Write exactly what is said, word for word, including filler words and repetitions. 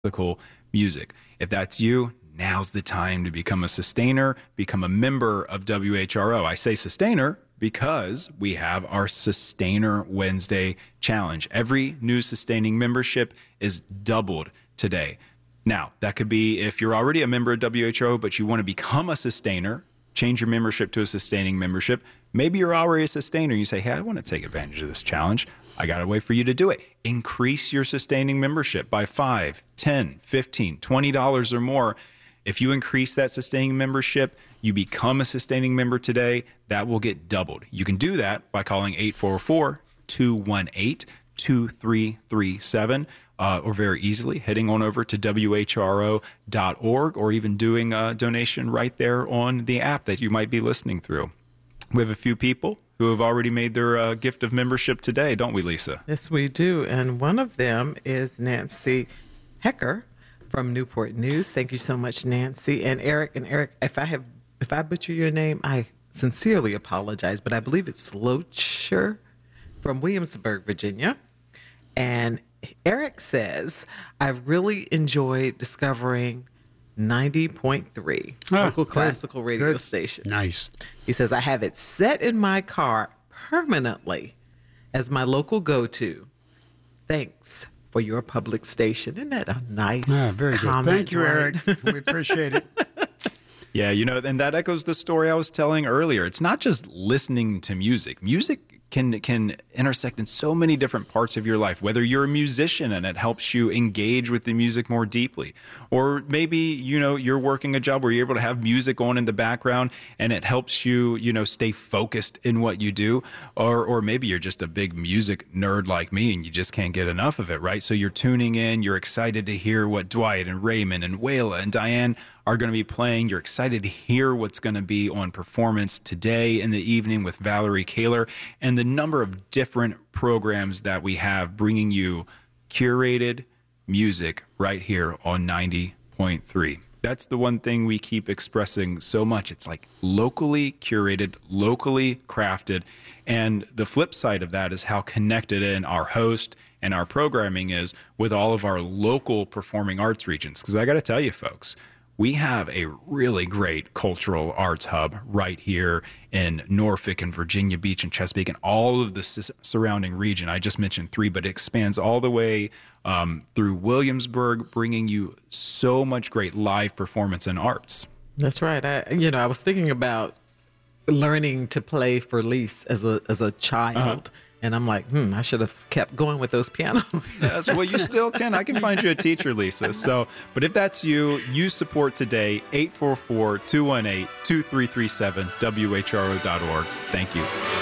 classical music. If that's you, now's the time to become a sustainer, become a member of W H R O. I say sustainer because we have our Sustainer Wednesday challenge. Every new sustaining membership is doubled today. Now, that could be if you're already a member of W H R O, but you want to become a sustainer, change your membership to a sustaining membership. Maybe you're already a sustainer. You say, hey, I want to take advantage of this challenge. I got to wait for you to do it. Increase your sustaining membership by five, ten, fifteen, twenty dollars or more. If you increase that sustaining membership, you become a sustaining member today, that will get doubled. You can do that by calling eight four four, two one eight, two three three seven. Uh, or very easily heading on over to W H R O dot org, or even doing a donation right there on the app that you might be listening through. We have a few people who have already made their uh, gift of membership today, don't we, Lisa? Yes, we do. And one of them is Nancy Hecker from Newport News. Thank you so much, Nancy. And Eric, and Eric, if I have, if I butcher your name, I sincerely apologize, but I believe it's Locher from Williamsburg, Virginia. And Eric says, I really enjoyed discovering ninety point three, oh, local good, classical radio good. station. Nice. He says, I have it set in my car permanently as my local go-to. Thanks for your public station. Isn't that a nice ah, very comment? Good. Thank you, right? Eric. We appreciate it. Yeah, you know, and that echoes the story I was telling earlier. It's not just listening to music. Music can can intersect in so many different parts of your life, whether you're a musician and it helps you engage with the music more deeply, or maybe, you know, you're working a job where you're able to have music on in the background and it helps you, you know, stay focused in what you do, or or maybe you're just a big music nerd like me and you just can't get enough of it, right? So you're tuning in, you're excited to hear what Dwight and Raymond and Wayla and Diane are going to be playing. You're excited to hear what's going to be on performance today in the evening with Valerie Kaler, and the number of different programs that we have bringing you curated music right here on ninety point three. That's the one thing we keep expressing so much. It's like locally curated, locally crafted. And the flip side of that is how connected in our host and our programming is with all of our local performing arts regions. Because I got to tell you, folks, we have a really great cultural arts hub right here in Norfolk and Virginia Beach and Chesapeake and all of the surrounding region. I just mentioned three, but it expands all the way um, through Williamsburg, bringing you so much great live performance and arts. That's right. I, you know, I was thinking about learning to play for Lise as a as a child. Uh-huh. And I'm like, hmm, I should have kept going with those pianos. Yes, well, you still can. I can find you a teacher, Lisa. So, but if that's you, use support today, eight four four, two one eight, two three three seven, W H R O dot org. Thank you.